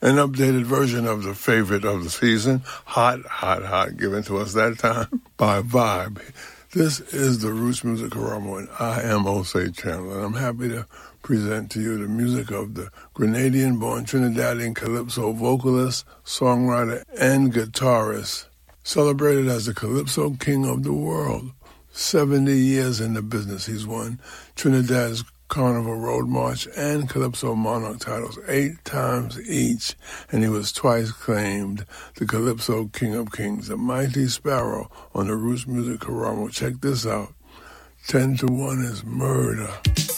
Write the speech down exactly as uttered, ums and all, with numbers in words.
An updated version of the favorite of the season, Hot, Hot, Hot, given to us that time by Vibe. This is the Roots Music Karamo, and I am Osei Chandler, and I'm happy to present to you the music of the Grenadian-born Trinidadian calypso vocalist, songwriter, and guitarist, celebrated as the Calypso King of the World. seventy years in the business, he's won Trinidad's Carnival Road March and Calypso Monarch titles eight times each, and he was twice claimed the Calypso King of Kings, the Mighty Sparrow on the Roots Music Karamo. Check this out. ten to one is murder.